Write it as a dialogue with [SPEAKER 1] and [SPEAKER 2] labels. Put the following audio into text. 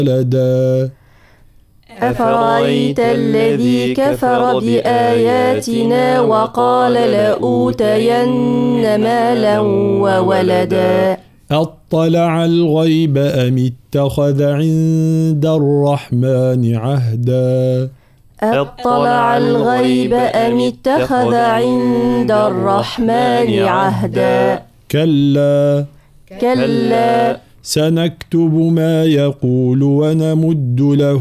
[SPEAKER 1] ولدا
[SPEAKER 2] أفرأيت الذي كفر بآياتنا وقال لأوتين مالا وولدا
[SPEAKER 1] أطلع الغيب أم اتخذ عند الرحمن عهدا
[SPEAKER 2] أطلع الغيب أم اتخذ عند الرحمن عهدا
[SPEAKER 1] كلا
[SPEAKER 2] كلا
[SPEAKER 1] سنكتب ما يقول ونمد له